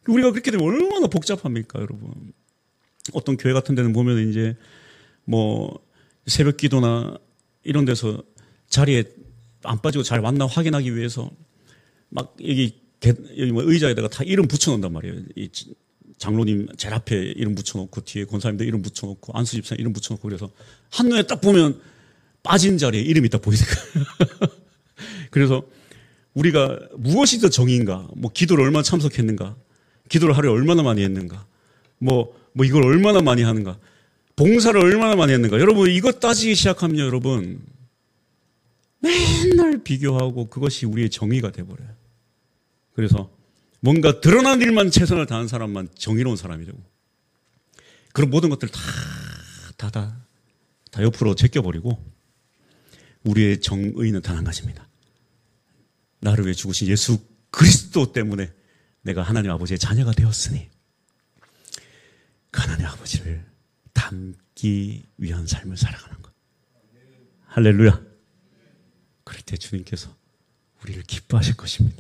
우리가 그렇게 되면 얼마나 복잡합니까, 여러분? 어떤 교회 같은 데는 보면 이제 뭐 새벽 기도나 이런 데서 자리에 안 빠지고 잘 왔나 확인하기 위해서 막 여기 뭐 의자에다가 다 이름 붙여놓는단 말이에요. 이 장로님 제일 앞에 이름 붙여놓고 뒤에 권사님들 이름 붙여놓고 안수 집사님 이름 붙여놓고 그래서 한눈에 딱 보면 빠진 자리에 이름이 딱 보이니까. 그래서 우리가 무엇이 더 정의인가? 뭐 기도를 얼마나 참석했는가? 기도를 하루에 얼마나 많이 했는가? 뭐 이걸 얼마나 많이 하는가? 봉사를 얼마나 많이 했는가? 여러분 이것 따지기 시작하면 여러분 맨날 비교하고 그것이 우리의 정의가 돼버려요. 그래서 뭔가 드러난 일만 최선을 다한 사람만 정의로운 사람이 되고 그런 모든 것들 다 옆으로 제껴버리고 우리의 정의는 단 한 가지입니다. 나를 위해 죽으신 예수 그리스도 때문에 내가 하나님 아버지의 자녀가 되었으니 그 하나님 아버지를 닮기 위한 삶을 살아가는 것. 할렐루야. 그럴 때 주님께서 우리를 기뻐하실 것입니다.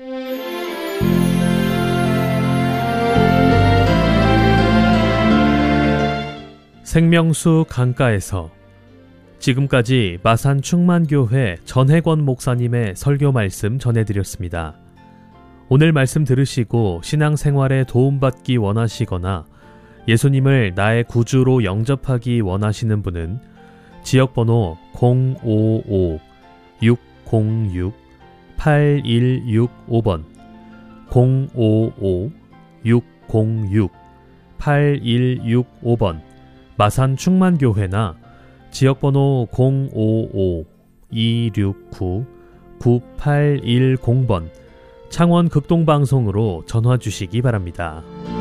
생명수 강가에서 지금까지 마산 충만교회 전혜권 목사님의 설교 말씀 전해드렸습니다. 오늘 말씀 들으시고 신앙생활에 도움받기 원하시거나 예수님을 나의 구주로 영접하기 원하시는 분은 지역번호 055-606-8165번 055-606-8165번 마산 충만교회나 지역번호 055-269-9810번 창원 극동방송으로 전화 주시기 바랍니다.